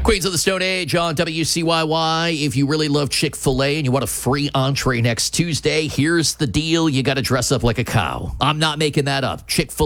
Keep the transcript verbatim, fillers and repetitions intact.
Queens of the Stone Age on W C Y Y. If you really love Chick-fil-A and you want a free entree next Tuesday, here's the deal. You got to dress up like a cow. I'm not making that up. Chick-fil-A.